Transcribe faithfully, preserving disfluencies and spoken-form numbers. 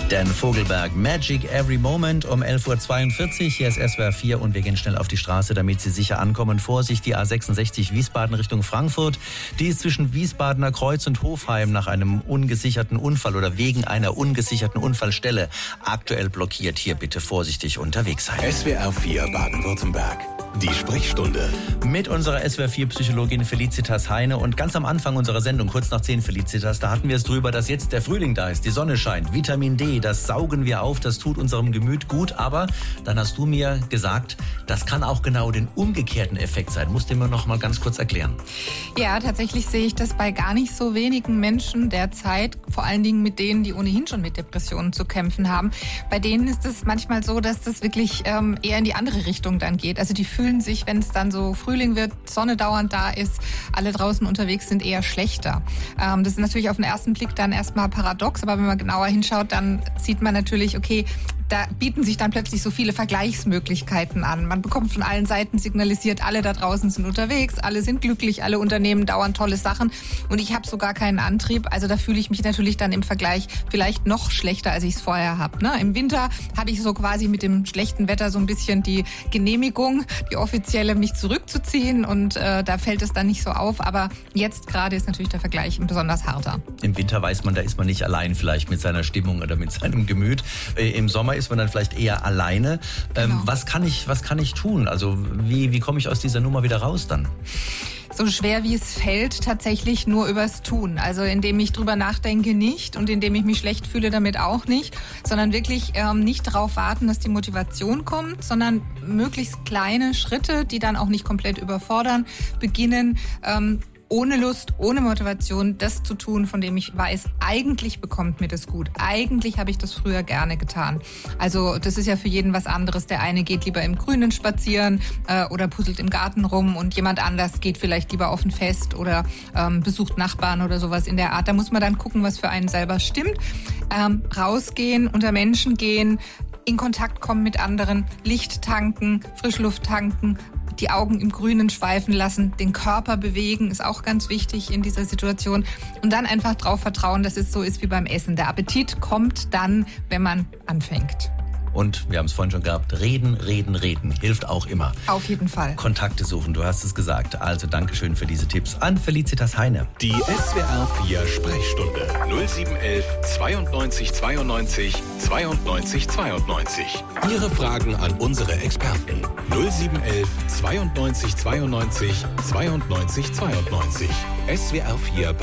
Dan Vogelberg, Magic Every Moment um elf Uhr zweiundvierzig. Hier ist S W R vier und wir gehen schnell auf die Straße, damit Sie sicher ankommen. Vorsicht, die A sechsundsechzig Wiesbaden Richtung Frankfurt. Die ist zwischen Wiesbadener Kreuz und Hofheim nach einem ungesicherten Unfall oder wegen einer ungesicherten Unfallstelle aktuell blockiert. Hier bitte vorsichtig unterwegs sein. S W R vier Baden-Württemberg. Die Sprechstunde. Mit unserer S W R vier Psychologin Felicitas Heine. Und ganz am Anfang unserer Sendung, kurz nach zehn, Felicitas, da hatten wir es drüber, dass jetzt der Frühling da ist, die Sonne scheint, Vitamin D, das saugen wir auf, das tut unserem Gemüt gut. Aber dann hast du mir gesagt, das kann auch genau den umgekehrten Effekt sein. Musst du mir noch mal ganz kurz erklären. Ja, tatsächlich sehe ich das bei gar nicht so wenigen Menschen derzeit, vor allen Dingen mit denen, die ohnehin schon mit Depressionen zu kämpfen haben. Bei denen ist es manchmal so, dass das wirklich ähm, eher in die andere Richtung dann geht. Also die fühlen sich, wenn es dann so Frühling wird, Sonne dauernd da ist, alle draußen unterwegs sind, eher schlechter. Ähm, das ist natürlich auf den ersten Blick dann erstmal paradox, aber wenn man genauer hinschaut, dann sieht man natürlich, okay, da bieten sich dann plötzlich so viele Vergleichsmöglichkeiten an. Man bekommt von allen Seiten signalisiert, alle da draußen sind unterwegs, alle sind glücklich, alle Unternehmen dauern tolle Sachen und ich habe sogar keinen Antrieb. Also da fühle ich mich natürlich dann im Vergleich vielleicht noch schlechter, als ich es vorher habe. Ne? Im Winter hatte ich so quasi mit dem schlechten Wetter so ein bisschen die Genehmigung, die offizielle, mich zurückzuziehen und äh, da fällt es dann nicht so auf. Aber jetzt gerade ist natürlich der Vergleich besonders harter. Im Winter weiß man, da ist man nicht allein vielleicht mit seiner Stimmung oder mit seinem Gemüt. Äh, Im Sommer ist man dann vielleicht eher alleine. Ähm, Genau. was kann ich, was kann ich tun? Also wie, wie komme ich aus dieser Nummer wieder raus dann? So schwer wie es fällt, tatsächlich nur übers Tun. Also indem ich drüber nachdenke, nicht, und indem ich mich schlecht fühle, damit auch nicht, sondern wirklich ähm, nicht darauf warten, dass die Motivation kommt, sondern möglichst kleine Schritte, die dann auch nicht komplett überfordern, beginnen, ähm, ohne Lust, ohne Motivation, das zu tun, von dem ich weiß, eigentlich bekommt mir das gut. Eigentlich habe ich das früher gerne getan. Also das ist ja für jeden was anderes. Der eine geht lieber im Grünen spazieren äh, oder puzzelt im Garten rum und jemand anders geht vielleicht lieber auf ein Fest oder ähm, besucht Nachbarn oder sowas in der Art. Da muss man dann gucken, was für einen selber stimmt. Ähm, rausgehen, unter Menschen gehen, in Kontakt kommen mit anderen, Licht tanken, Frischluft tanken, die Augen im Grünen schweifen lassen, den Körper bewegen, ist auch ganz wichtig in dieser Situation. Und dann einfach darauf vertrauen, dass es so ist wie beim Essen. Der Appetit kommt dann, wenn man anfängt. Und wir haben es vorhin schon gehabt, reden, reden, reden. Hilft auch immer. Auf jeden Fall. Kontakte suchen, du hast es gesagt. Also Dankeschön für diese Tipps an Felicitas Heine. Die S W R vier Sprechstunde. null sieben eins eins zweiundneunzig zweiundneunzig zweiundneunzig zweiundneunzig. Ihre Fragen an unsere Experten. null sieben eins eins zweiundneunzig zweiundneunzig zweiundneunzig zweiundneunzig. S W R vier